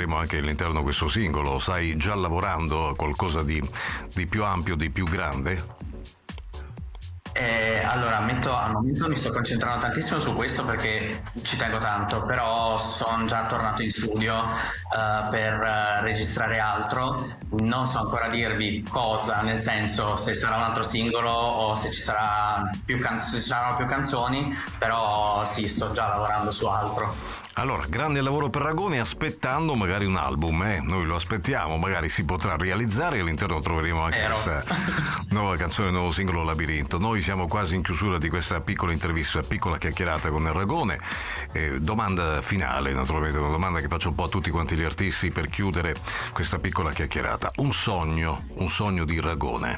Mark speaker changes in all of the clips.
Speaker 1: troveremo anche all'interno di questo singolo. Stai già lavorando a qualcosa di più ampio, di più grande?
Speaker 2: Allora, ammetto, al momento mi sto concentrando tantissimo su questo perché ci tengo tanto, però sono già tornato in studio per registrare altro. Non so ancora dirvi cosa, nel senso se sarà un altro singolo o se ci sarà se ci saranno più canzoni, però sì, sto già lavorando su altro.
Speaker 1: Allora, grande lavoro per Ragone, aspettando magari un album, noi lo aspettiamo, magari si potrà realizzare e all'interno troveremo anche questa nuova canzone, nuovo singolo Labirinto. Noi siamo quasi in chiusura di questa piccola intervista, piccola chiacchierata con Ragone. Domanda finale, naturalmente, una domanda che faccio un po' a tutti quanti gli artisti per chiudere questa piccola chiacchierata. Un sogno di Ragone.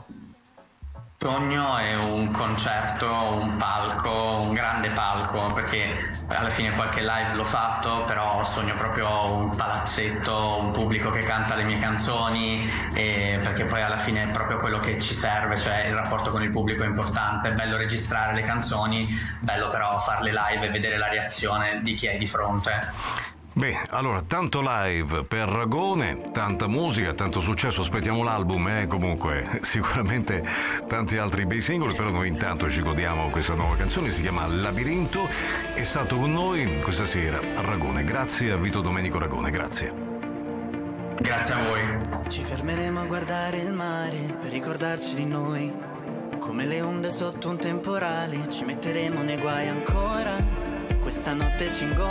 Speaker 2: Sogno è un concerto, un palco, un grande palco, perché alla fine qualche live l'ho fatto, però sogno proprio un palazzetto, un pubblico che canta le mie canzoni, perché poi alla fine è proprio quello che ci serve, cioè il rapporto con il pubblico è importante. È bello registrare le canzoni, bello però farle live e vedere la reazione di chi è di fronte.
Speaker 1: Beh, allora, tanto live per Ragone, tanta musica, tanto successo, aspettiamo l'album, comunque sicuramente tanti altri bei singoli, però noi intanto ci godiamo questa nuova canzone, si chiama Labirinto, è stato con noi questa sera a Ragone. Grazie a Vito Domenico Ragone, grazie.
Speaker 2: Grazie a voi.
Speaker 3: Ci fermeremo a guardare il mare per ricordarci di noi, come le onde sotto un temporale, ci metteremo nei guai ancora, questa notte ci ingorgeremo.